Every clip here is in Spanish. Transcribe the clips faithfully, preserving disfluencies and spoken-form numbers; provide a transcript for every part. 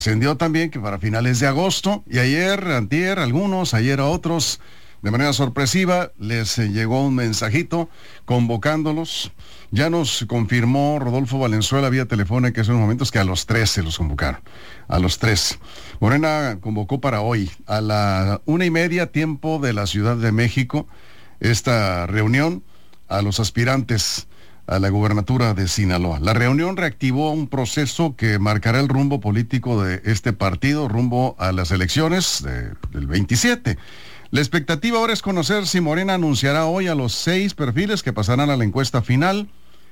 Trascendió también que para finales de agosto, y ayer, antier, algunos, ayer a otros, de manera sorpresiva, les eh, llegó un mensajito convocándolos. Ya nos confirmó Rodolfo Valenzuela vía telefónica hace unos momentos que a los tres se los convocaron, a los tres. Morena convocó para hoy, a la una y media tiempo de la Ciudad de México, esta reunión a los aspirantes a la gubernatura de Sinaloa. La reunión reactivó un proceso que marcará el rumbo político de este partido, rumbo a las elecciones de, del veintisiete. La expectativa ahora es conocer si Morena anunciará hoy a los seis perfiles que pasarán a la encuesta final,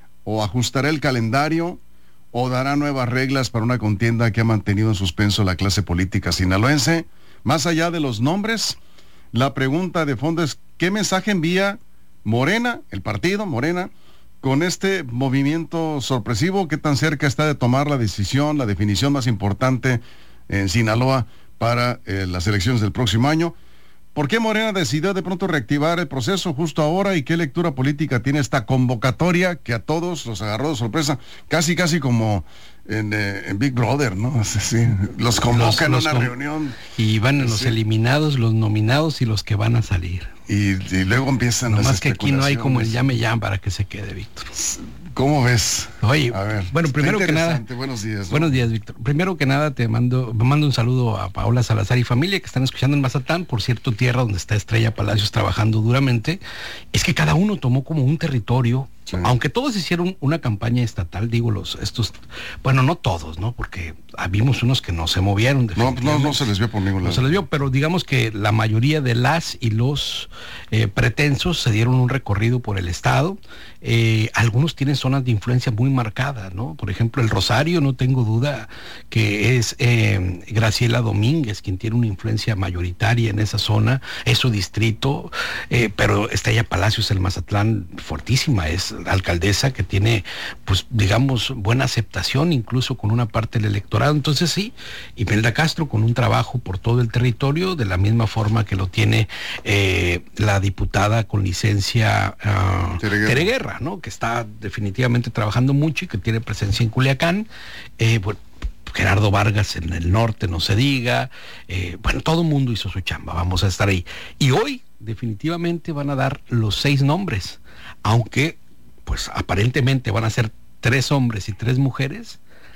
o ajustará el calendario, o dará nuevas reglas para una contienda que ha mantenido en suspenso la clase política sinaloense. Más allá de los nombres, la pregunta de fondo es: ¿qué mensaje envía Morena, el partido Morena, con este movimiento sorpresivo? ¿Qué tan cerca está de tomar la decisión, la definición más importante en Sinaloa para eh, las elecciones del próximo año? ¿Por qué Morena decidió de pronto reactivar el proceso justo ahora? ¿Y qué lectura política tiene esta convocatoria que a todos los agarró de sorpresa? Casi, casi como en, eh, en Big Brother, ¿no? Sí, los convocan los, a una con... reunión. Y van sí. los eliminados, los nominados y los que van a salir. Y, y luego empiezan las Nomás que aquí no hay como el llame ya para que se quede, Víctor. ¿Cómo ves? Oye, a ver, bueno, primero que nada, buenos días. ¿no? Buenos días, Víctor. Primero que nada te mando, me mando un saludo a Paola Salazar y familia que están escuchando en Mazatlán, por cierto, tierra donde está Estrella Palacios trabajando duramente. Es que cada uno tomó como un territorio. Sí. Aunque todos hicieron una campaña estatal, digo, los estos, bueno, no todos, ¿no? Porque vimos unos que no se movieron. No, no, no se les vio por ningún lado. No se les vio, pero digamos que la mayoría de las y los eh, pretensos se dieron un recorrido por el estado. Eh, algunos tienen zonas de influencia muy marcadas, ¿no? Por ejemplo, el Rosario, no tengo duda que es eh, Graciela Domínguez quien tiene una influencia mayoritaria en esa zona, es su distrito, eh, pero Estrella Palacios, el Mazatlán, fuertísima, es la alcaldesa que tiene, pues, digamos, buena aceptación, incluso con una parte del electorado. Entonces sí, Imelda Castro con un trabajo por todo el territorio, de la misma forma que lo tiene eh, la diputada con licencia uh, Tere Guerra, ¿no? Que está definitivamente trabajando mucho y que tiene presencia en Culiacán. Eh, bueno, Gerardo Vargas en el norte, no se diga. Eh, bueno, todo el mundo hizo su chamba, vamos a estar ahí. Y hoy definitivamente van a dar los seis nombres, aunque pues aparentemente van a ser tres hombres y tres mujeres.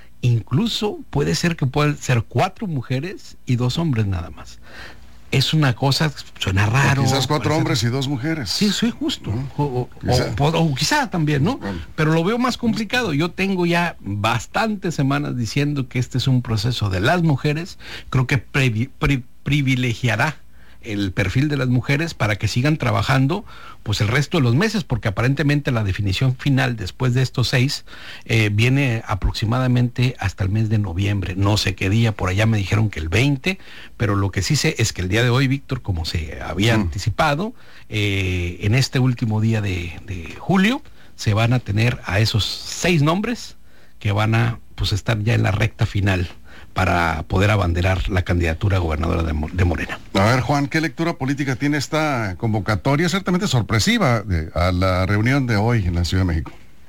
Incluso puede ser que puedan ser cuatro mujeres y dos hombres nada más. Es una cosa, suena raro. O quizás cuatro hombres ser... y dos mujeres. Sí, soy justo. ¿No? O, o, quizá. O, o quizá también, ¿no? Bueno. Pero lo veo más complicado. Yo tengo ya bastantes semanas diciendo que este es un proceso de las mujeres. Creo que pri, pri, privilegiará el perfil de las mujeres para que sigan trabajando pues el resto de los meses, porque aparentemente la definición final después de estos seis eh, viene aproximadamente hasta el mes de noviembre, no sé qué día, por allá me dijeron que el veinte, pero lo que sí sé es que el día de hoy, Víctor, como se había mm. anticipado, eh, en este último día de, de julio se van a tener a esos seis nombres que van a pues estar ya en la recta final para poder abanderar la candidatura a gobernadora de, de Morena. A ver, Juan, ¿qué lectura política tiene esta convocatoria ciertamente sorpresiva de, a la reunión de hoy en la Ciudad de México?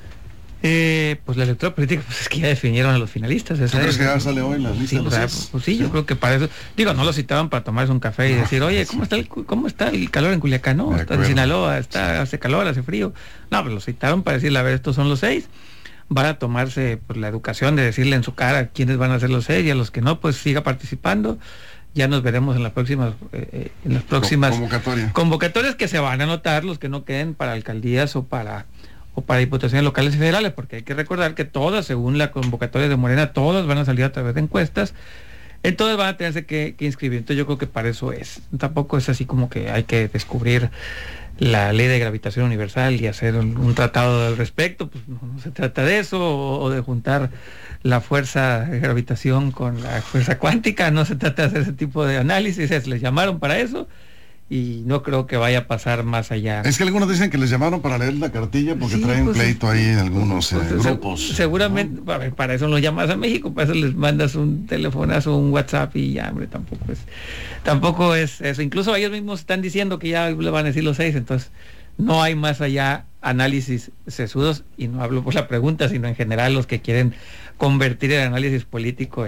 Eh, pues la lectura política, pues es que ya definieron a los finalistas. ¿Tú crees que ya sale hoy en la lista? Sí, de los o sea, pues, pues sí, yo ¿Sí? creo que para eso, digo, no lo citaban para tomarse un café y no, decir, oye, ¿cómo está el, cómo está el calor en Culiacán? No, está en Sinaloa, está, hace calor, hace frío. No, pues lo citaron para decirle, a ver, estos son los seis. Van a tomarse pues la educación de decirle en su cara quiénes van a ser los seis, y a los que no, pues siga participando. Ya nos veremos en las próximas eh, en las próximas Convocatoria. convocatorias que se van a anotar, los que no queden para alcaldías o para o para diputaciones locales y federales, porque hay que recordar que todas, según la convocatoria de Morena, todas van a salir a través de encuestas. Entonces van a tenerse que, que inscribir. Entonces yo creo que para eso es. Tampoco es así como que hay que descubrir la ley de gravitación universal y hacer un, un tratado al respecto. Pues no, no se trata de eso, o, o de juntar la fuerza de gravitación con la fuerza cuántica. No se trata de hacer ese tipo de análisis. Es, les llamaron para eso y no creo que vaya a pasar más allá. Es que algunos dicen que les llamaron para leer la cartilla porque sí, traen pues, pleito ahí en algunos pues, eh, grupos. Seguramente, ¿no? A ver, para eso los llamas a México, para eso les mandas un teléfonazo, un WhatsApp y ya, hombre, tampoco es, tampoco es eso. Incluso ellos mismos están diciendo que ya le van a decir los seis, entonces no hay más allá análisis sesudos, y no hablo por la pregunta, sino en general los que quieren convertir el análisis político en,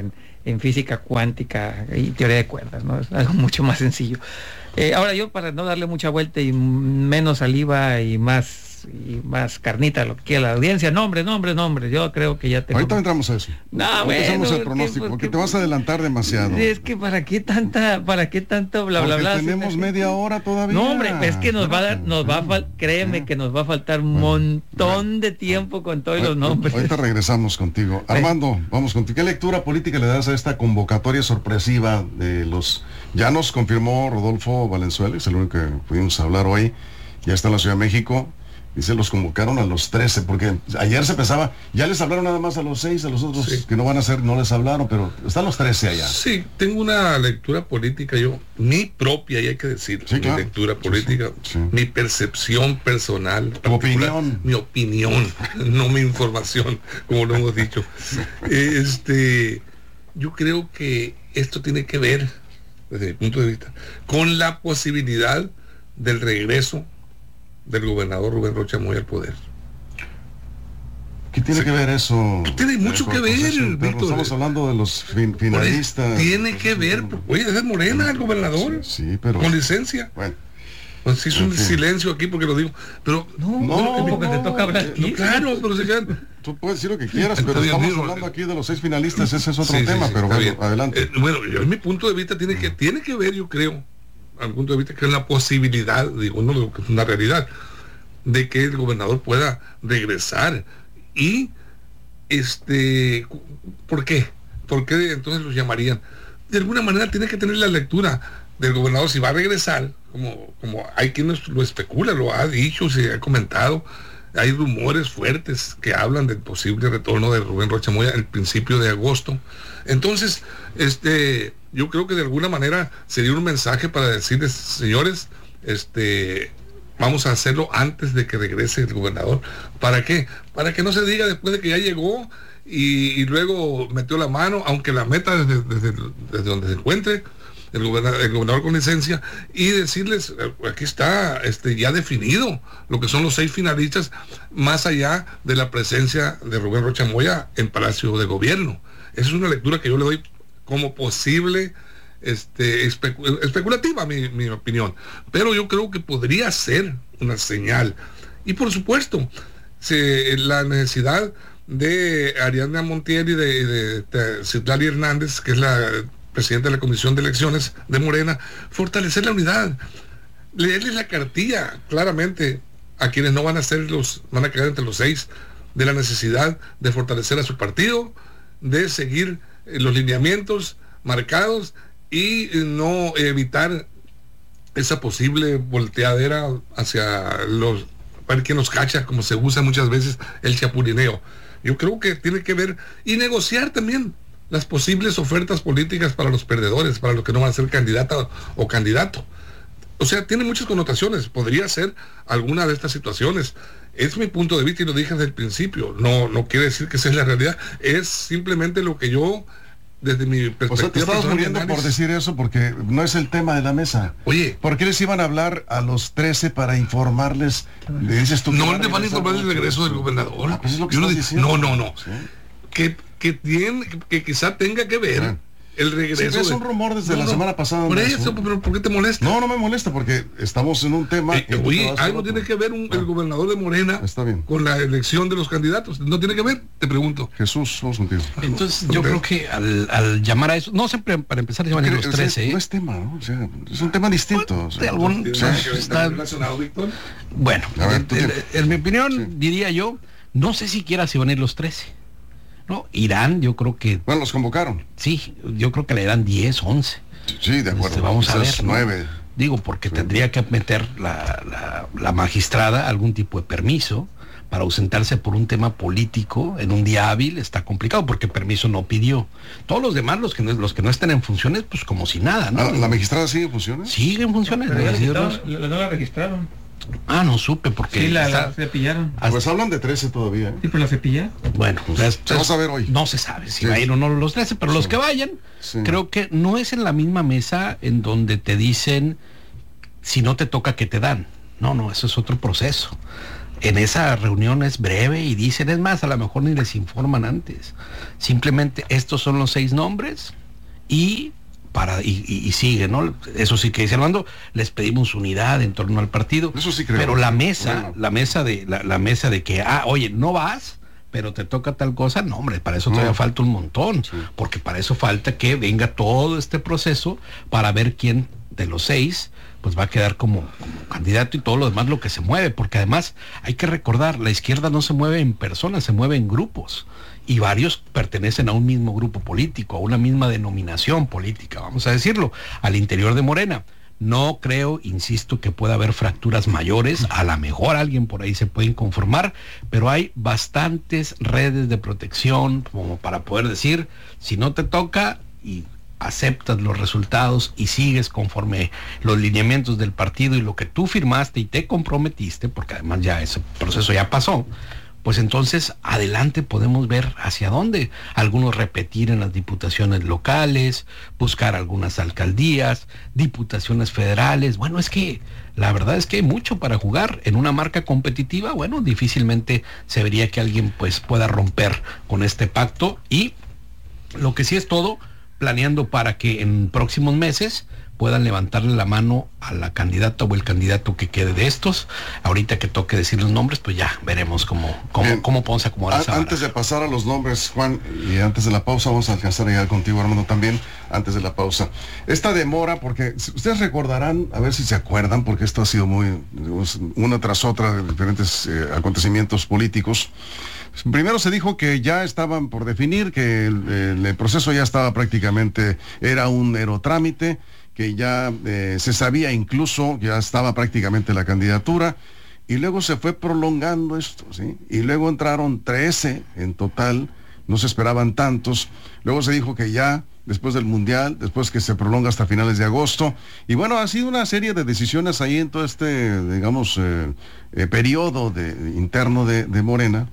en física cuántica y teoría de cuerdas, ¿no? Es algo mucho más sencillo. Eh, ahora yo, para no darle mucha vuelta y menos saliva y más y más carnita, lo que quiera la audiencia, nombre, nombre, nombre, yo creo que ya tengo... Ahorita entramos a eso. No, bueno, empezamos el pronóstico, ¿qué, porque qué, te vas a adelantar demasiado. Es que para qué tanta, para qué tanto bla, bla, porque bla. tenemos se... media hora todavía. No, hombre, es que nos va a dar, nos va a fal... créeme que nos va a faltar un montón bueno, de tiempo con todos bueno, los nombres. Ahorita regresamos contigo. Armando, vamos contigo. ¿Qué lectura política le das a esta convocatoria sorpresiva de los... Ya nos confirmó Rodolfo Valenzuela, es el único que pudimos hablar hoy, ya está en la Ciudad de México. Dice, los convocaron a los trece, porque ayer se pensaba, ya les hablaron nada más a los seis, a los otros sí. que no van a ser, no les hablaron, pero están los trece allá. Sí, tengo una lectura política, yo, mi propia, y hay que decir, sí, mi claro. lectura política, sí, sí. mi percepción personal, tu opinión. Mi opinión, no mi información, como lo hemos dicho. Este, yo creo que esto tiene que ver, desde mi punto de vista, con la posibilidad del regreso del gobernador Rubén Rocha Moya al poder. ¿Qué tiene sí. que ver eso? Tiene mucho que ver, Víctor. Estamos hablando de los fin, finalistas. Tiene que ver, oye, es Morena el gobernador. Sí, sí, pero... Con licencia. Bueno. Pues hizo un fin. silencio aquí porque lo digo. Pero no, no, no porque no, te toca hablar aquí. No, claro, pero se quedan. Tú puedes decir lo que quieras, pero bien, estamos bien, hablando aquí de los seis finalistas, ese es otro sí, tema, sí, sí, pero bueno, bien. adelante. Eh, bueno, yo, en mi punto de vista tiene que, tiene que ver, yo creo, al punto de vista que es la posibilidad, digo, no lo que es una realidad, de que el gobernador pueda regresar. Y este, ¿por qué? ¿Por qué entonces los llamarían? De alguna manera tiene que tener la lectura del gobernador si va a regresar, como, como hay quienes lo especula, lo ha dicho, se ha comentado, hay rumores fuertes que hablan del posible retorno de Rubén Rocha Moya el principio de agosto. Entonces, este, yo creo que de alguna manera sería un mensaje para decirles, señores, este, vamos a hacerlo antes de que regrese el gobernador. ¿Para qué? Para que no se diga después de que ya llegó y, y luego metió la mano, aunque la meta desde, desde, desde donde se encuentre el gobernador, el gobernador con licencia, y decirles, aquí está este, ya definido lo que son los seis finalistas, más allá de la presencia de Rubén Rocha Moya en Palacio de Gobierno. Esa es una lectura que yo le doy como posible, este, especu especulativa, mi, mi opinión, pero yo creo que podría ser una señal. Y por supuesto, se, la necesidad de Ariadna Montiel y de, de, de Citlali Hernández, que es la presidenta de la Comisión de Elecciones de Morena, fortalecer la unidad, leerles la cartilla claramente a quienes no van a ser los, van a quedar entre los seis, de la necesidad de fortalecer a su partido, de seguir eh, los lineamientos marcados y eh, no evitar esa posible volteadera hacia los, para quien nos cacha, como se usa muchas veces, el chapulineo. Yo creo que tiene que ver, y negociar también las posibles ofertas políticas para los perdedores, para los que no van a ser candidata o candidato. O sea, tiene muchas connotaciones, podría ser alguna de estas situaciones. Es mi punto de vista y lo dije desde el principio, no, no quiere decir que esa es la realidad, es simplemente lo que yo, desde mi perspectiva... O sea, te estabas muriendo por decir eso porque no es el tema de la mesa. Oye, ¿por qué les iban a hablar a los trece para informarles? Le dices tú no les van a informar del regreso del gobernador. Ah, pues es lo que yo no, diciendo. no, no, no. ¿Sí? Que, que, tiene, que quizá tenga que ver ah. el regreso. Sí, es un rumor desde no, la no, semana pasada. Por eso, pero ¿por qué te molesta? No, no me molesta porque estamos en un tema... Eh, oye, algo tiene que ver un, ah. el gobernador de Morena Está bien. con la elección de los candidatos. ¿No tiene que ver? Te pregunto. Jesús, vamos contigo. Entonces yo creo que al, al llamar a eso, no siempre para empezar se van a ir los trece. ¿eh? No es tema, ¿no? O sea, es un tema distinto. Bueno, o sea, de algún, ¿no? o sea, ¿Está relacionado, Víctor? Bueno, a ver, en, en, en mi opinión, sí. diría yo, no sé siquiera si van a ir los trece. No, Irán, yo creo que... Bueno, los convocaron. Sí, yo creo que le dan diez, once. Sí, de acuerdo. Este, vamos a ver, ¿no? nueve. Digo, porque sí. tendría que meter la, la, la magistrada algún tipo de permiso para ausentarse por un tema político en un día hábil. Está complicado porque permiso no pidió. Todos los demás, los que no, los que no estén en funciones, pues como si nada, ¿no? ¿La, la magistrada sigue en funciones? Sigue en funciones. Pero ya la, la, no la registraron. Ah, no supe porque... Sí, la, la cepillaron. Pues hablan de trece todavía. ¿eh? Sí, pero la cepilla. Bueno, pues, se va a saber hoy. No se sabe si sí. va a ir o no los trece, pero sí. los que vayan, sí. creo que no es en la misma mesa en donde te dicen si no te toca que te dan. No, no, eso es otro proceso. En esa reunión es breve y dicen, es más, a lo mejor ni les informan antes. Simplemente estos son los seis nombres, y para y, y, y sigue, ¿no? Eso sí que dice Armando, les pedimos unidad en torno al partido. Eso sí creo. Pero la mesa, bueno. la mesa de la, la mesa de que, ah, oye, no vas, pero te toca tal cosa, no, hombre, para eso todavía no. falta un montón, sí. Porque para eso falta que venga todo este proceso para ver quién de los seis pues va a quedar como, como candidato y todo lo demás lo que se mueve, porque además hay que recordar, la izquierda no se mueve en personas, se mueve en grupos, y varios pertenecen a un mismo grupo político, a una misma denominación política, vamos a decirlo, al interior de Morena. No creo, insisto, que pueda haber fracturas mayores, a lo mejor alguien por ahí se puede inconformar, pero hay bastantes redes de protección como para poder decir, si no te toca y aceptas los resultados y sigues conforme los lineamientos del partido y lo que tú firmaste y te comprometiste, porque además ya ese proceso ya pasó, pues entonces adelante podemos ver hacia dónde. Algunos repetir en las diputaciones locales, buscar algunas alcaldías, diputaciones federales. Bueno, es que la verdad es que hay mucho para jugar en una marca competitiva. Bueno, difícilmente se vería que alguien pues pueda romper con este pacto, y lo que sí es todo planeando para que en próximos meses puedan levantarle la mano a la candidata o el candidato que quede de estos. Ahorita que toque decir los nombres, pues ya veremos cómo, cómo, cómo podemos acomodar esa Antes de pasar a los nombres, Juan, y antes de la pausa, vamos a alcanzar a llegar contigo, Armando, también, antes de la pausa. Esta demora, porque ustedes recordarán, a ver si se acuerdan, porque esto ha sido muy, una tras otra, de diferentes eh, acontecimientos políticos. Primero se dijo que ya estaban por definir, que el, el, el proceso ya estaba prácticamente, era un mero trámite, que ya eh, se sabía incluso, ya estaba prácticamente la candidatura, y luego se fue prolongando esto, ¿sí? Y luego entraron trece en total, no se esperaban tantos, luego se dijo que ya, después del Mundial, después que se prolonga hasta finales de agosto, y bueno, ha sido una serie de decisiones ahí en todo este, digamos, eh, eh, periodo de, interno de, de Morena.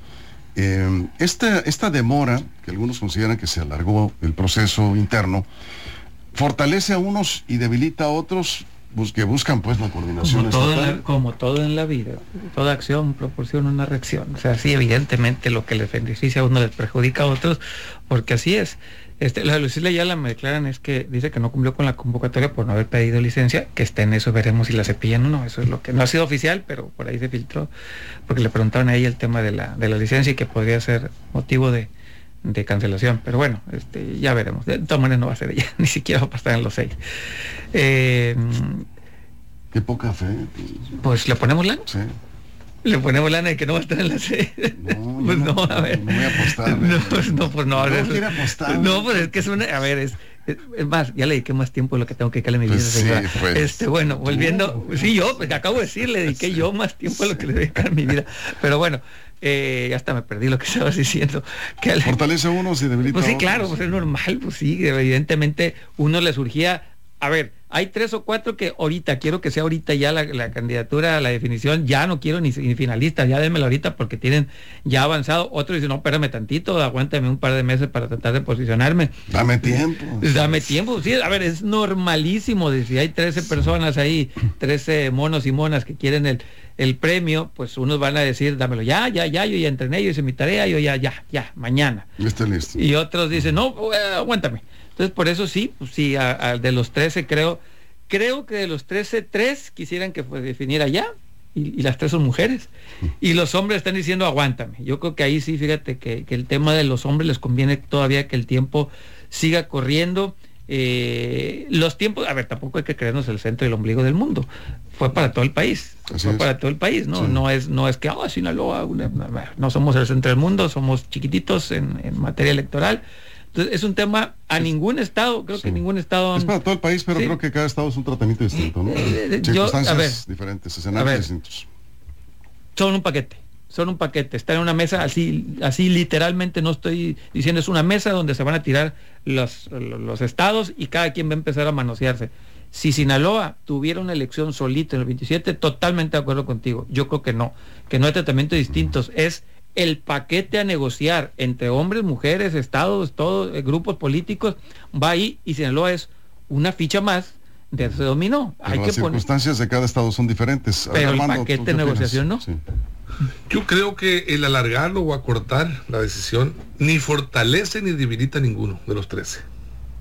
Eh, esta, esta demora, que algunos consideran que se alargó el proceso interno, fortalece a unos y debilita a otros, pues, que buscan pues la coordinación como todo, estatal. en la, como todo en la vida, toda acción proporciona una reacción. O sea, sí, evidentemente lo que les beneficia a uno les perjudica a otros, porque así es. Este, la de Lucila Ayala me declaran es que dice que no cumplió con la convocatoria por no haber pedido licencia, que está en eso, veremos si la cepillan o no. Eso es lo que no ha sido oficial, pero por ahí se filtró, porque le preguntaron a ella el tema de la, de la licencia y que podría ser motivo de, de cancelación, pero bueno, este, ya veremos. De todas maneras no va a ser ella, ni siquiera va a pasar en los seis. Eh, Qué poca fe. pues le ponemos lana. Sí. Le ponemos lana de que no va a estar en la seis. No, pues no, no, a ver. No voy a apostar. No, pues no, pues no. No es, quiere apostar. No, pues es que es una, a ver, es, es, es más, ya le dediqué más tiempo de lo que tengo que dedicarle a mi vida. Pues sí, pues. Este, bueno, volviendo, uh, sí, yo, pues acabo de decir, le dediqué sí. yo más tiempo a lo que le dediqué a mi vida. Pero bueno, eh, ya hasta me perdí lo que estabas diciendo. Que Fortalece a unos y debilita pues sí, a otros. claro, pues es normal, pues sí, evidentemente uno le surgía. A ver, hay tres o cuatro que ahorita, quiero que sea ahorita ya la, la candidatura, la definición, ya no quiero ni, ni finalistas, ya démelo ahorita porque tienen ya avanzado. Otros dicen, no, espérame tantito, aguántame un par de meses para tratar de posicionarme. Dame tiempo. Dame tiempo, sí, a ver, es normalísimo, de si hay trece personas ahí, trece monos y monas que quieren el, el premio, pues unos van a decir, dámelo ya, ya, ya, yo ya entrené, yo hice mi tarea, yo ya, ya, ya, mañana. Estoy listo. Y otros dicen, no, eh, aguántame. Entonces, por eso sí, pues sí, a, a, de los trece creo, creo que de los trece, tres quisieran que pues, definiera ya, y, y las tres son mujeres. Y los hombres están diciendo, aguántame. Yo creo que ahí sí, fíjate que, que el tema de los hombres les conviene todavía que el tiempo siga corriendo. Eh, los tiempos, a ver, tampoco hay que creernos el centro y el ombligo del mundo. Fue para todo el país. Así fue es. Para todo el país, ¿no? Sí. No es, no es que, oh, Sinaloa, una, no somos el centro del mundo, somos chiquititos en, en materia electoral. Entonces, es un tema a sí. ningún estado, creo sí. que ningún estado... Es para todo el país, pero sí. creo que cada estado es un tratamiento distinto, ¿no? Eh, Circunstancias yo, ver, diferentes, escenarios ver, distintos. Son un paquete, son un paquete. Están en una mesa, así así literalmente no estoy diciendo, es una mesa donde se van a tirar los, los estados y cada quien va a empezar a manosearse. Si Sinaloa tuviera una elección solita en el veintisiete, totalmente de acuerdo contigo. Yo creo que no, que no hay tratamientos distintos, mm. es... el paquete a negociar entre hombres, mujeres, estados, todos, eh, grupos políticos, va ahí y Sinaloa es una ficha más de ese dominó. Hay que las circunstancias poner... de cada estado son diferentes. Pero ver, Armando, el paquete de negociación no. Sí. Yo creo que el alargarlo o acortar la decisión ni fortalece ni debilita a ninguno de los trece.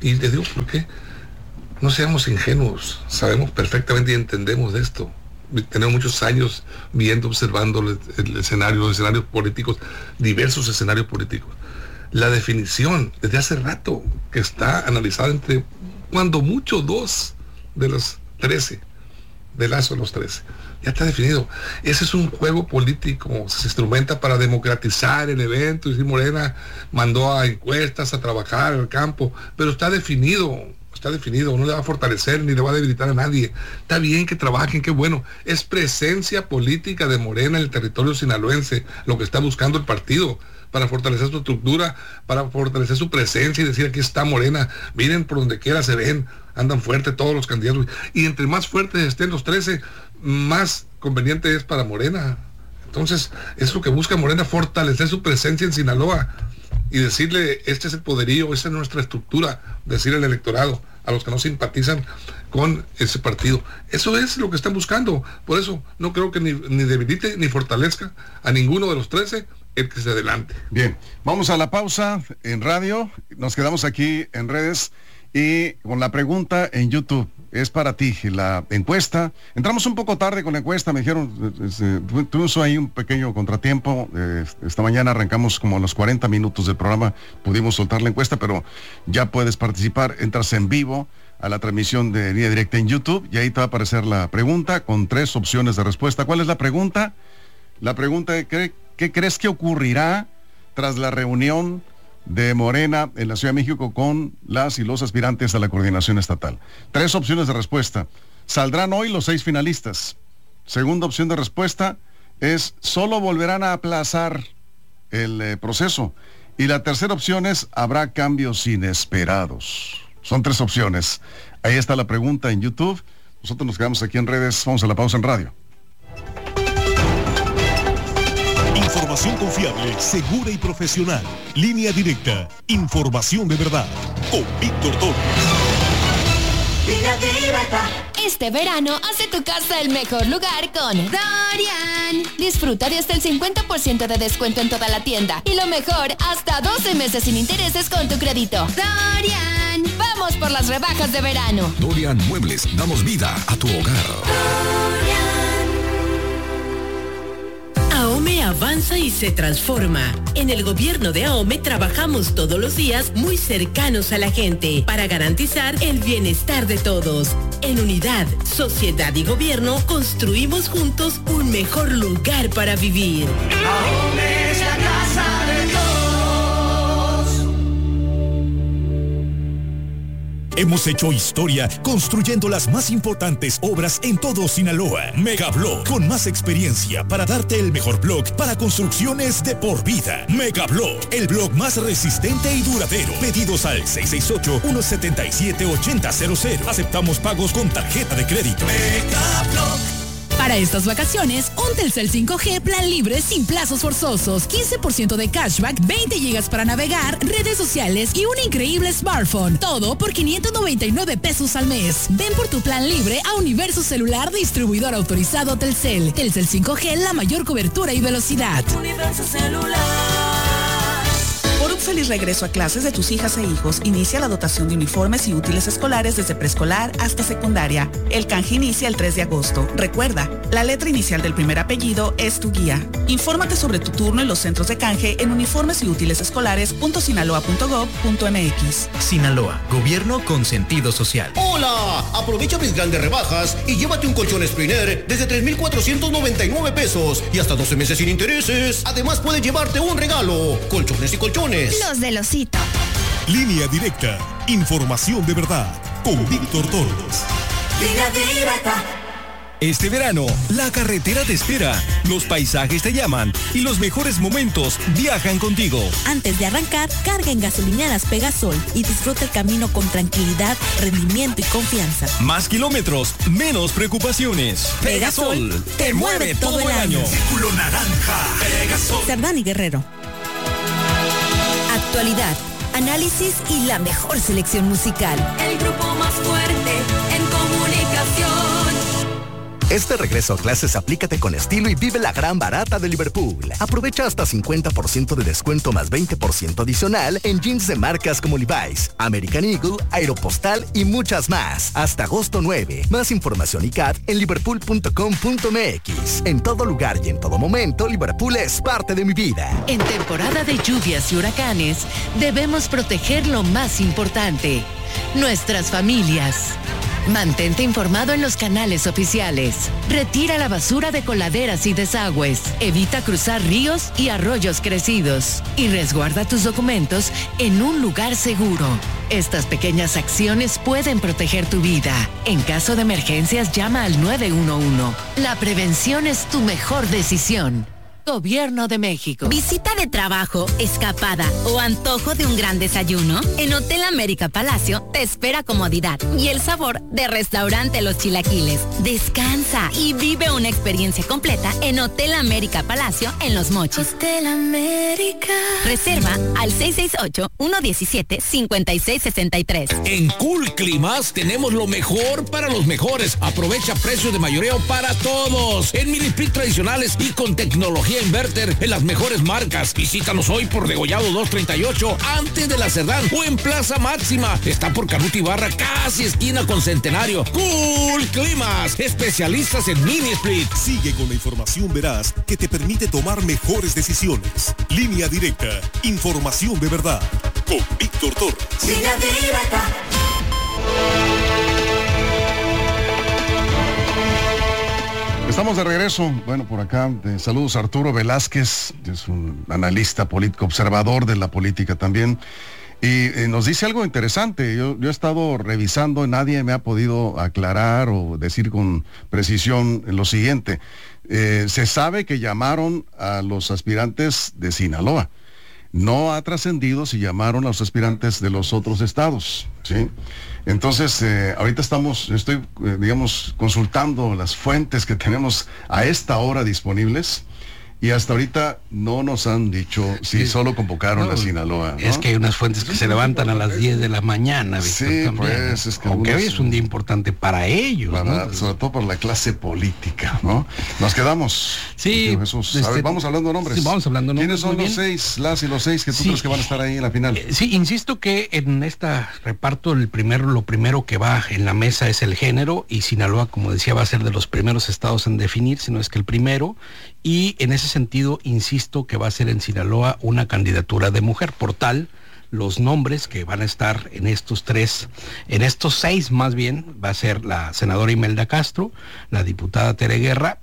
Y les digo, ¿por qué? No seamos ingenuos, sabemos perfectamente y entendemos de esto. Tenemos muchos años viendo, observando el, el escenario, los escenarios políticos, diversos escenarios políticos. La definición, desde hace rato, que está analizada entre, cuando mucho, dos de los trece, de Lazo los trece. Ya está definido. Ese es un juego político, se instrumenta para democratizar el evento, y si Morena mandó a encuestas a trabajar al campo, pero está definido. Está definido, no le va a fortalecer ni le va a debilitar a nadie. Está bien que trabajen, qué bueno. Es presencia política de Morena en el territorio sinaloense, lo que está buscando el partido, para fortalecer su estructura, para fortalecer su presencia y decir, aquí está Morena, miren por donde quiera se ven, andan fuertes todos los candidatos. Y entre más fuertes estén los trece, más conveniente es para Morena. Entonces, es lo que busca Morena, fortalecer su presencia en Sinaloa y decirle, este es el poderío, esta es nuestra estructura, decirle al electorado, a los que no simpatizan con ese partido. Eso es lo que están buscando. Por eso no creo que ni, ni debilite ni fortalezca a ninguno de los trece el que se adelante. Bien, vamos a la pausa en radio, nos quedamos aquí en redes y con la pregunta en YouTube. Es para ti la encuesta. Entramos un poco tarde con la encuesta, me dijeron, eh, tuvimos ahí un pequeño contratiempo. Eh, esta mañana arrancamos como a los cuarenta minutos del programa, pudimos soltar la encuesta, pero ya puedes participar, entras en vivo a la transmisión de Línea Directa en YouTube y ahí te va a aparecer la pregunta con tres opciones de respuesta. ¿Cuál es la pregunta? La pregunta es, ¿qué, qué crees que ocurrirá tras la reunión de Morena en la Ciudad de México con las y los aspirantes a la coordinación estatal? Tres opciones de respuesta. ¿Saldrán hoy los seis finalistas? Segunda opción de respuesta es, solo volverán a aplazar el eh, proceso. Y la tercera opción es, habrá cambios inesperados. Son tres opciones. Ahí está la pregunta en YouTube. Nosotros nos quedamos aquí en redes. Vamos a la pausa en radio. Información confiable, segura y profesional. Línea Directa. Información de verdad. Con Víctor Torres. Línea Directa. Este verano hace tu casa el mejor lugar con Dorian. Disfruta de hasta el cincuenta por ciento de descuento en toda la tienda. Y lo mejor, hasta doce meses sin intereses con tu crédito. Dorian. Vamos por las rebajas de verano. Dorian Muebles. Damos vida a tu hogar. AOME avanza y se transforma. En el gobierno de AOME trabajamos todos los días muy cercanos a la gente para garantizar el bienestar de todos. En unidad, sociedad y gobierno construimos juntos un mejor lugar para vivir. AOME es la casa de todos. Hemos hecho historia construyendo las más importantes obras en todo Sinaloa. Megablock, con más experiencia para darte el mejor block para construcciones de por vida. Megablock, el block más resistente y duradero. Pedidos al seis seis ocho, uno siete siete, ocho cero cero cero. Aceptamos pagos con tarjeta de crédito. Megablock. Para estas vacaciones, un Telcel cinco G plan libre sin plazos forzosos, quince por ciento de cashback, veinte gigas para navegar, redes sociales y un increíble smartphone. Todo por quinientos noventa y nueve pesos al mes. Ven por tu plan libre a Universo Celular, distribuidor autorizado Telcel. Telcel cinco G, la mayor cobertura y velocidad. Universo Celular. Por un feliz regreso a clases de tus hijas e hijos, inicia la dotación de uniformes y útiles escolares desde preescolar hasta secundaria. El canje inicia el tres de agosto. Recuerda, la letra inicial del primer apellido es tu guía. Infórmate sobre tu turno en los centros de canje en uniformes y útiles escolares punto sinaloa punto gob punto mx. Sinaloa, gobierno con sentido social. ¡Hola! Aprovecha mis grandes rebajas y llévate un colchón Spriner desde tres mil cuatrocientos noventa y nueve pesos y hasta doce meses sin intereses. Además puedes llevarte un regalo, colchones y colchones. Los del osito. Línea Directa. Información de verdad. Con Víctor Torres. Línea Directa. Este verano, la carretera te espera, los paisajes te llaman y los mejores momentos viajan contigo. Antes de arrancar, carga en gasolineras Pegasol y disfruta el camino con tranquilidad, rendimiento y confianza. Más kilómetros, menos preocupaciones. Pegasol, Pegasol te mueve todo el año. Círculo naranja. Pegasol. Cerdán y Guerrero. Actualidad, análisis y la mejor selección musical. El grupo más fuerte en comunicación. Este regreso a clases aplícate con estilo y vive la gran barata de Liverpool. Aprovecha hasta cincuenta por ciento de descuento más veinte por ciento adicional en jeans de marcas como Levi's, American Eagle, Aeropostal y muchas más. Hasta agosto nueve. Más información y C A T en liverpool punto com punto m x. En todo lugar y en todo momento, Liverpool es parte de mi vida. En temporada de lluvias y huracanes, debemos proteger lo más importante, nuestras familias. Mantente informado en los canales oficiales. Retira la basura de coladeras y desagües. Evita cruzar ríos y arroyos crecidos. Y resguarda tus documentos en un lugar seguro. Estas pequeñas acciones pueden proteger tu vida. En caso de emergencias, llama al nueve uno uno. La prevención es tu mejor decisión. Gobierno de México. Visita de trabajo, escapada o antojo de un gran desayuno. En Hotel América Palacio te espera comodidad y el sabor de Restaurante Los Chilaquiles. Descansa y vive una experiencia completa en Hotel América Palacio en Los Mochis. Hotel América. Reserva al seis seis ocho, uno uno siete, cinco seis seis tres. En Cool Climas tenemos lo mejor para los mejores. Aprovecha precios de mayoreo para todos. En mini split tradicionales y con tecnología inverter en las mejores marcas. Visítanos hoy por Degollado doscientos treinta y ocho, antes de la Cerdán, o en Plaza Máxima. Está por Carruti Barra, casi esquina con Centenario. Cool Climas, especialistas en mini split. Sigue con la información veraz que te permite tomar mejores decisiones. Línea Directa, información de verdad. Con Víctor Torres. Línea Directa. Estamos de regreso. Bueno, por acá, eh, saludos a Arturo Velázquez, es un analista político, observador de la política también. Y eh, nos dice algo interesante. Yo, yo he estado revisando, nadie me ha podido aclarar o decir con precisión lo siguiente. Eh, se sabe que llamaron a los aspirantes de Sinaloa. No ha trascendido si llamaron a los aspirantes de los otros estados, ¿sí? Entonces, eh, ahorita estamos, estoy, eh, digamos, consultando las fuentes que tenemos a esta hora disponibles. Y hasta ahorita no nos han dicho si sí, solo convocaron no, a Sinaloa, ¿no? Es que hay unas fuentes que se levantan a las diez de la mañana, Víctor, sí, también. Pues, es que aunque algunos, hoy es un día importante para ellos, para, ¿no? sobre todo por la clase política, ¿no? Nos quedamos. Sí. Jesús. Este, a ver, vamos hablando de nombres. Sí, vamos hablando de nombres. ¿Quiénes son los seis, las y los seis que tú sí, crees que van a estar ahí en la final? Eh, sí, insisto que en esta reparto el primero, lo primero que va en la mesa es el género, y Sinaloa, como decía, va a ser de los primeros estados en definir, si no es que el primero. Y en ese sentido, insisto que va a ser en Sinaloa una candidatura de mujer. Por tal, los nombres que van a estar en estos tres, en estos seis más bien, va a ser la senadora Imelda Castro, la diputada Tere Guerra,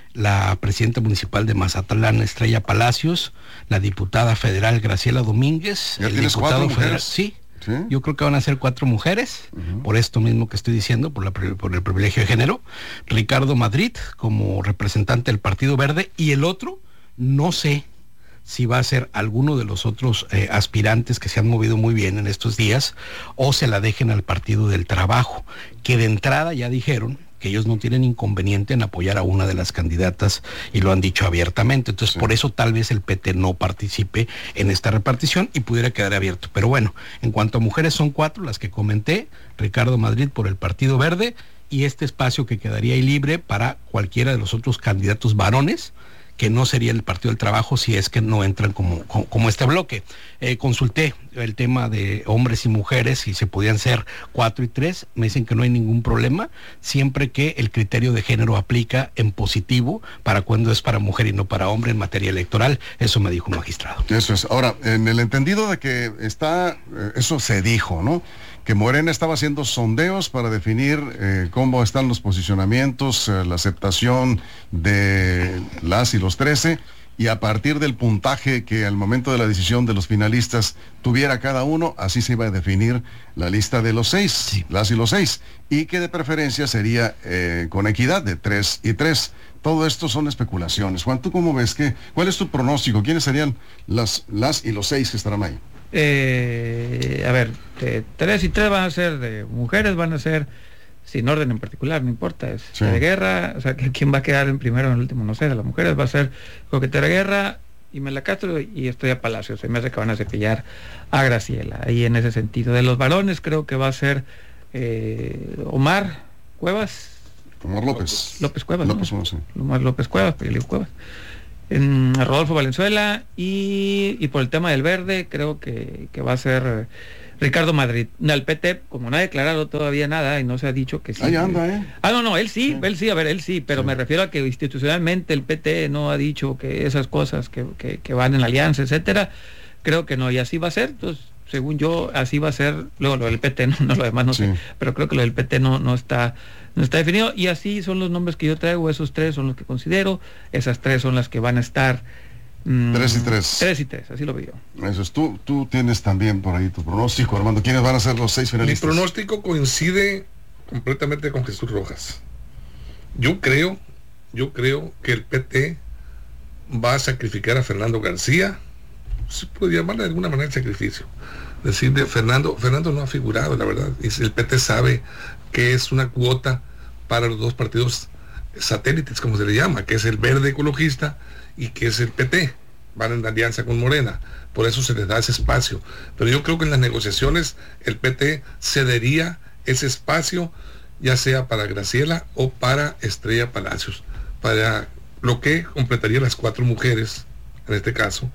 la presidenta municipal de Mazatlán, Estrella Palacios, la diputada federal Graciela Domínguez, ¿Ya el tienes diputado cuatro federal, mujeres? sí. ¿Sí? Yo creo que van a ser cuatro mujeres, uh-huh. por esto mismo que estoy diciendo, por, la, por el privilegio de género. Ricardo Madrid como representante del Partido Verde, y el otro, no sé si va a ser alguno de los otros eh, aspirantes que se han movido muy bien en estos días, o se la dejen al Partido del Trabajo, que de entrada ya dijeron que ellos no tienen inconveniente en apoyar a una de las candidatas, y lo han dicho abiertamente. Entonces, sí, por eso tal vez el P T no participe en esta repartición y pudiera quedar abierto. Pero bueno, en cuanto a mujeres, son cuatro las que comenté: Ricardo Madrid por el Partido Verde, y este espacio que quedaría ahí libre para cualquiera de los otros candidatos varones, que no sería el Partido del Trabajo si es que no entran como, como, como este bloque. Eh, consulté el tema de hombres y mujeres, si se podían ser cuatro y tres, me dicen que no hay ningún problema, siempre que el criterio de género aplica en positivo para cuando es para mujer y no para hombre en materia electoral. Eso me dijo un magistrado. Eso es. Ahora, en el entendido de que está, eso se dijo, ¿no?, que Morena estaba haciendo sondeos para definir eh, cómo están los posicionamientos, eh, la aceptación de las y los trece, y a partir del puntaje que al momento de la decisión de los finalistas tuviera cada uno, así se iba a definir la lista de los seis, sí, las y los seis, y que de preferencia sería eh, con equidad de tres y tres. Todo esto son especulaciones. Juan, ¿tú cómo ves? ¿Qué, ¿Cuál es tu pronóstico? ¿Quiénes serían las, las y los seis que estarán ahí? Eh, a ver, eh, tres y tres van a ser de mujeres, van a ser sin orden en particular, no importa, es sí, de guerra, o sea, ¿quién va a quedar en primero o en el último? No sé, de las mujeres va a ser Coquetera Guerra, Imelda Castro y Estrella Palacios. Se me hace que van a cepillar a Graciela, ahí en ese sentido. De los varones creo que va a ser eh, Omar Cuevas Omar López. López Cuevas. López, ¿no? no sé. Omar López Cuevas, pues yo le digo Cuevas. En Rodolfo Valenzuela y, y por el tema del verde creo que, que va a ser Ricardo Madrid. Al P T, como no ha declarado todavía nada y no se ha dicho que sí. Ahí anda, ¿eh? Ah, no, no, él sí, sí, él sí, a ver, él sí, pero sí. me refiero a que institucionalmente el P T no ha dicho que esas cosas que, que, que van en la alianza, etcétera, creo que no, y así va a ser. Entonces, según yo, así va a ser, luego lo del P T, no, no lo demás no sí. sé, pero creo que lo del P T no, no está no está definido, y así son los nombres que yo traigo, esos tres son los que considero, esas tres son las que van a estar mmm, tres y tres. Tres y tres, así lo veo. Eso es, tú, tú tienes también por ahí tu pronóstico, Armando. ¿Quiénes van a ser los seis finalistas? Mi pronóstico coincide completamente con Jesús Rojas. Yo creo, yo creo que el P T va a sacrificar a Fernando García, se puede llamar de alguna manera el sacrificio. Decir de Fernando, Fernando no ha figurado, la verdad. El P T sabe que es una cuota para los dos partidos satélites, como se le llama, que es el Verde Ecologista y que es el P T. Van en alianza con Morena, por eso se les da ese espacio. Pero yo creo que en las negociaciones el P T cedería ese espacio, ya sea para Graciela o para Estrella Palacios, para lo que completaría las cuatro mujeres, en este caso.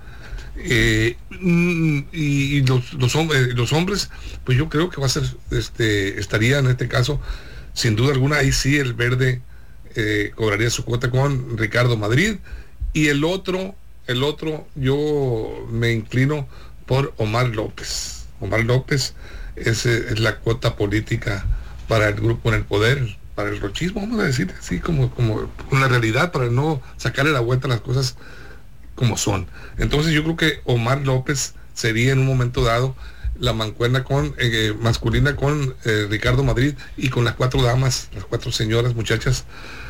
Eh, y, y los, los, hombres, los hombres, pues yo creo que va a ser, este, estaría en este caso, sin duda alguna, ahí sí el Verde eh, cobraría su cuota con Ricardo Madrid, y el otro, el otro, yo me inclino por Omar López. Omar López es, es la cuota política para el grupo en el poder, para el rochismo, vamos a decir así como, como una realidad, para no sacarle la vuelta a las cosas como son. Entonces yo creo que Omar López sería en un momento dado la mancuerna con eh, masculina con eh, Ricardo Madrid, y con las cuatro damas, las cuatro señoras, muchachas,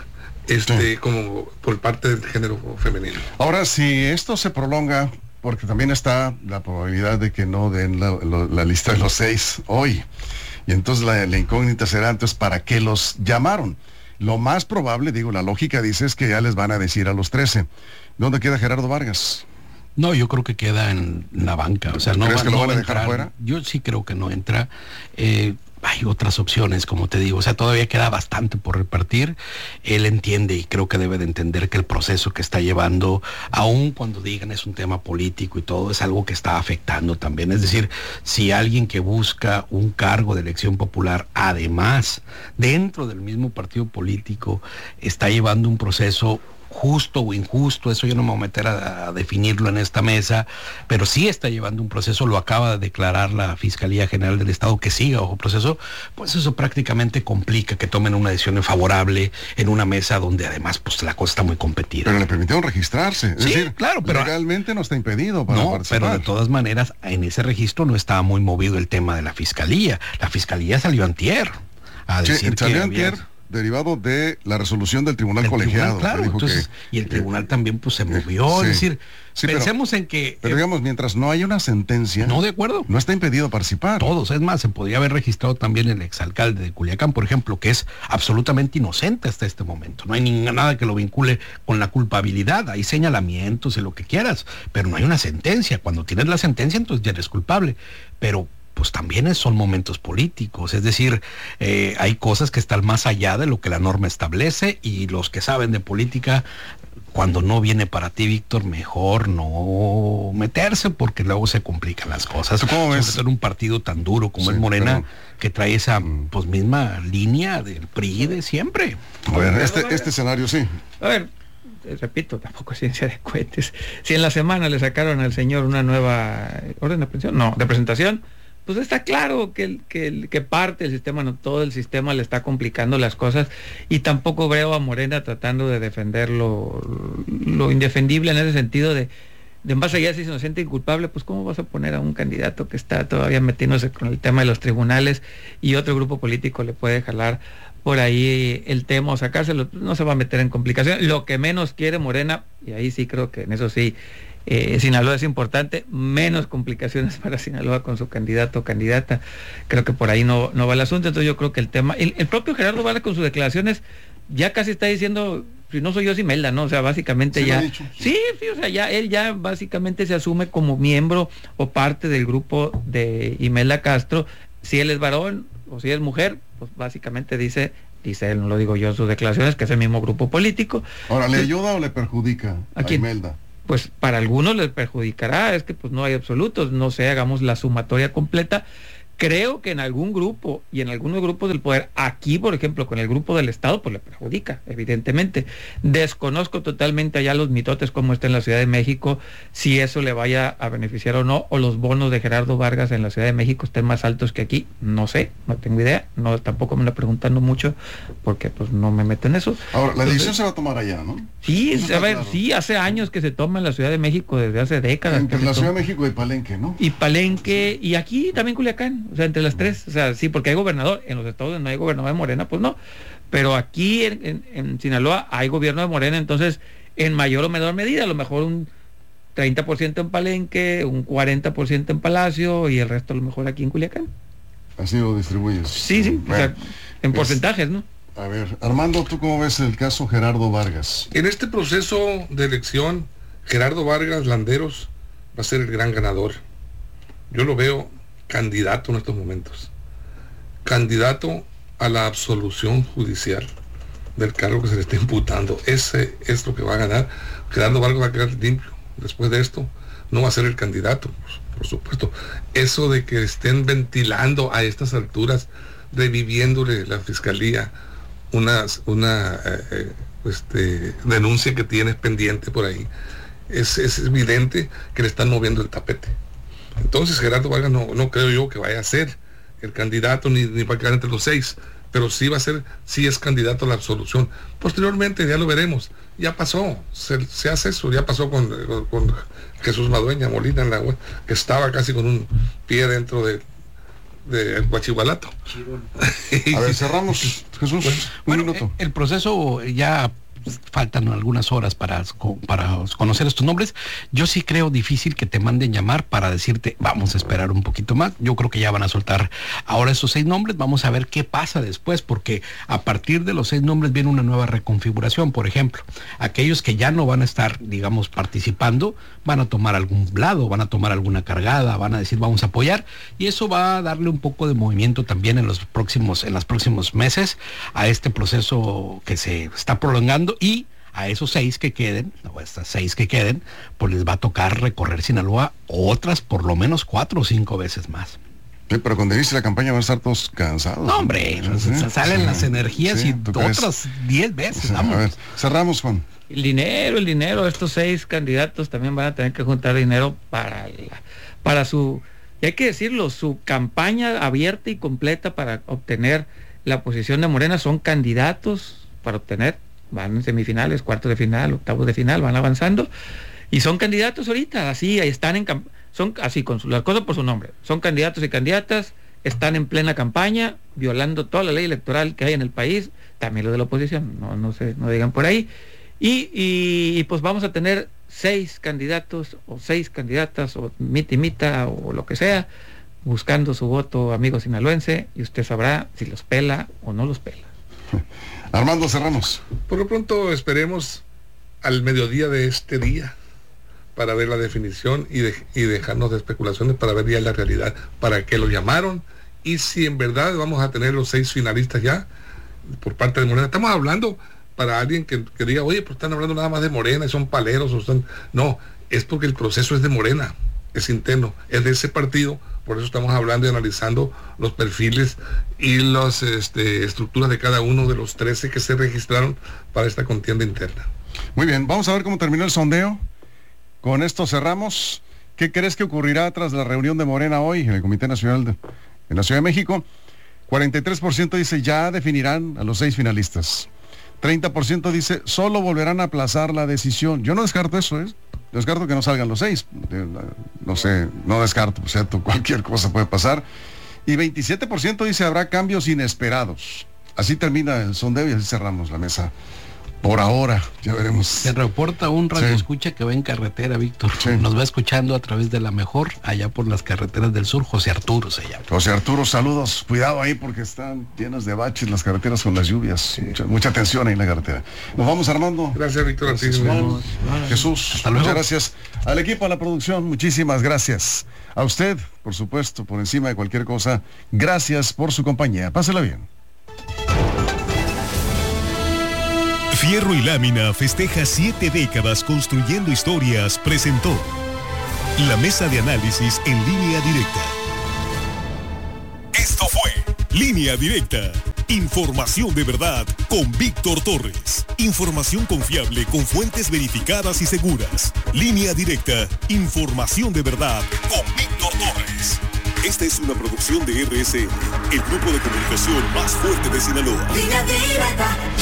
este sí. como por parte del género femenino. Ahora, si esto se prolonga, porque también está la probabilidad de que no den la, la, la lista de los seis hoy, y entonces la, la incógnita será entonces para qué los llamaron. Lo más probable, digo, la lógica dice es que ya les van a decir a los trece. ¿Dónde queda Gerardo Vargas? No, yo creo que queda en la banca. O sea, no ¿Crees va, que lo no van va a a dejar entrar. fuera? Yo sí creo que no entra. Eh, hay otras opciones, como te digo. O sea, todavía queda bastante por repartir. Él entiende, y creo que debe de entender, que el proceso que está llevando, aun cuando digan es un tema político y todo, es algo que está afectando también. Es decir, si alguien que busca un cargo de elección popular, además, dentro del mismo partido político, está llevando un proceso justo o injusto, eso yo no me voy a meter a, a definirlo en esta mesa, pero sí está llevando un proceso, lo acaba de declarar la Fiscalía General del Estado que siga bajo proceso, pues eso prácticamente complica que tomen una decisión favorable en una mesa donde además pues la cosa está muy competida. Pero le permitieron registrarse, es sí, decir, claro, pero legalmente no está impedido para no, participar. pero de todas maneras en ese registro no estaba muy movido el tema de la Fiscalía. La Fiscalía salió antier a decir sí, que salió había... antier derivado de la resolución del tribunal el colegiado. Tribunal, claro, que dijo entonces, que, y el tribunal eh, también pues se movió, sí, es decir, sí, pensemos pero, en que... Pero eh, digamos, mientras no haya una sentencia... No, de acuerdo. No está impedido participar. Todos, es más, se podría haber registrado también el exalcalde de Culiacán, por ejemplo, que es absolutamente inocente hasta este momento. No hay ni, nada que lo vincule con la culpabilidad, hay señalamientos y lo que quieras, pero no hay una sentencia. Cuando tienes la sentencia, entonces ya eres culpable. Pero pues también es, son momentos políticos, es decir, eh, hay cosas que están más allá de lo que la norma establece, y los que saben de política, cuando no viene para ti, Víctor, mejor no meterse, porque luego se complican las cosas. ¿Cómo ves? Sobre todo en un partido tan duro como Sí, es Morena, pero... que trae esa pues misma línea del P R I de siempre. A ver, este, este escenario sí. A ver, repito, tampoco es ciencia de cohetes. Si en la semana le sacaron al señor una nueva orden de aprehensión, no, de presentación, pues está claro que, el, que, el, que parte del sistema, no todo el sistema le está complicando las cosas, y tampoco veo a Morena tratando de defender lo, lo indefendible en ese sentido de, de más allá si es inocente y culpable, pues cómo vas a poner a un candidato que está todavía metiéndose con el tema de los tribunales y otro grupo político le puede jalar por ahí el tema o sacárselo, no se va a meter en complicación. Lo que menos quiere Morena, y ahí sí creo que en eso sí, Eh, Sinaloa es importante, menos complicaciones para Sinaloa con su candidato o candidata. Creo que por ahí no, no va el asunto. Entonces yo creo que el tema, el, el propio Gerardo Vargas con sus declaraciones ya casi está diciendo, si no soy yo, es Imelda, ¿no? O sea, básicamente sí, ya dicho, sí. sí, sí, o sea, ya él ya básicamente se asume como miembro o parte del grupo de Imelda Castro. Si él es varón o si es mujer, pues básicamente dice dice él, no lo digo yo en sus declaraciones, que es el mismo grupo político. Ahora, ¿le ayuda o le perjudica a, a Imelda? Pues para algunos les perjudicará, es que pues no hay absolutos, no sé, hagamos la sumatoria completa. Creo que en algún grupo y en algunos grupos del poder, aquí por ejemplo con el grupo del Estado, pues le perjudica, evidentemente. Desconozco totalmente allá los mitotes como está en la Ciudad de México, si eso le vaya a beneficiar o no, o los bonos de Gerardo Vargas en la Ciudad de México estén más altos que aquí, no sé, no tengo idea, no tampoco me lo preguntando mucho, porque pues no me meto en eso. Ahora, la decisión Entonces, se va a tomar allá, ¿no? Sí, a ver, claro. sí, hace años que se toma en la Ciudad de México, desde hace décadas. Entre la Ciudad de México y Palenque, ¿no? Y Palenque, y aquí también Culiacán. O sea, entre las tres, o sea, sí, porque hay gobernador, en los estados donde no hay gobernador de Morena, pues no, pero aquí en, en, en Sinaloa hay gobierno de Morena, entonces en mayor o menor medida, a lo mejor un treinta por ciento en Palenque, un cuarenta por ciento en Palacio y el resto a lo mejor aquí en Culiacán. Así lo distribuyes. Sí, sí, bueno, o sea, en pues, porcentajes, ¿no? A ver, Armando, ¿tú cómo ves el caso Gerardo Vargas? En este proceso de elección, Gerardo Vargas Landeros va a ser el gran ganador. Yo lo veo candidato en estos momentos, candidato a la absolución judicial del cargo que se le está imputando. Ese es lo que va a ganar. Gerardo Vargas va a quedar limpio. Después de esto no va a ser el candidato, por, por supuesto. Eso de que estén ventilando a estas alturas, reviviéndole la fiscalía una, una eh, este, denuncia que tienes pendiente por ahí, es, es evidente que le están moviendo el tapete. Entonces Gerardo Vargas no, no creo yo que vaya a ser el candidato ni, ni va a quedar entre los seis, pero sí va a ser, sí es candidato a la absolución. Posteriormente ya lo veremos, ya pasó, se, se hace eso, ya pasó con, con, con Jesús Madueña Molina, en la, que estaba casi con un pie dentro de de Guachigualato. A ver, cerramos, Jesús, bueno, un minuto. El proceso ya faltan algunas horas para, para conocer estos nombres. Yo sí creo difícil que te manden llamar para decirte vamos a esperar un poquito más. Yo creo que ya van a soltar ahora esos seis nombres. Vamos a ver qué pasa después, porque a partir de los seis nombres viene una nueva reconfiguración. Por ejemplo, aquellos que ya no van a estar, digamos, participando, van a tomar algún lado, van a tomar alguna cargada, van a decir vamos a apoyar, y eso va a darle un poco de movimiento también en los próximos, en los próximos meses a este proceso que se está prolongando. Y a esos seis que queden, o estas seis que queden, pues les va a tocar recorrer Sinaloa otras por lo menos cuatro o cinco veces más. Sí, pero cuando inicie la campaña van a estar todos cansados. No, hombre, ¿sí? salen sí, las energías sí, y otras diez veces. Sí, vamos. A ver, cerramos, Juan. El dinero, el dinero, estos seis candidatos también van a tener que juntar dinero para, la, para su, y hay que decirlo, su campaña abierta y completa para obtener la posición de Morena. Son candidatos para obtener, van en semifinales, cuartos de final, octavos de final, van avanzando y son candidatos ahorita, así están en son así con su, las cosas por su nombre, son candidatos y candidatas, están en plena campaña, violando toda la ley electoral que hay en el país, también lo de la oposición, no, no sé, no digan por ahí, y, y, y pues vamos a tener seis candidatos o seis candidatas o mita y mita o lo que sea, buscando su voto, amigo sinaloense, y usted sabrá si los pela o no los pela. Armando, cerramos. Por lo pronto esperemos al mediodía de este día para ver la definición y, de, y dejarnos de especulaciones para ver ya la realidad, para qué lo llamaron y si en verdad vamos a tener los seis finalistas ya por parte de Morena. Estamos hablando para alguien que, que diga, oye, pues están hablando nada más de Morena y son paleros o son... No, es porque el proceso es de Morena, es interno, es de ese partido. Por eso estamos hablando y analizando los perfiles y las este, estructuras de cada uno de los trece que se registraron para esta contienda interna. Muy bien, vamos a ver cómo terminó el sondeo. Con esto cerramos. ¿Qué crees que ocurrirá tras la reunión de Morena hoy en el Comité Nacional de, en la Ciudad de México? cuarenta y tres por ciento dice ya definirán a los seis finalistas. treinta por ciento dice solo volverán a aplazar la decisión. Yo no descarto eso, ¿eh? Descarto que no salgan los seis. No sé, no descarto, ¿cierto? Cualquier cosa puede pasar. Y veintisiete por ciento dice habrá cambios inesperados. Así termina el sondeo y así cerramos la mesa. Por ahora, ya veremos. Se reporta un radio sí. escucha que va en carretera, Víctor. Sí. Nos va escuchando a través de La Mejor, allá por las carreteras del sur. José Arturo se llama. José Arturo, saludos. Cuidado ahí porque están llenas de baches las carreteras con las lluvias. Sí. Mucha, mucha tensión ahí en la carretera. Nos vamos, Armando. Gracias, Víctor. Gracias, Juan. Jesús. Hasta luego. Muchas gracias. Al equipo, a la producción, muchísimas gracias. A usted, por supuesto, por encima de cualquier cosa, gracias por su compañía. Pásela bien. Fierro y Lámina festeja siete décadas construyendo historias. Presentó la mesa de análisis en Línea Directa. Esto fue Línea Directa. Información de verdad con Víctor Torres. Información confiable con fuentes verificadas y seguras. Línea Directa. Información de verdad con Víctor Torres. Esta es una producción de R S N, el grupo de comunicación más fuerte de Sinaloa. Línea Directa.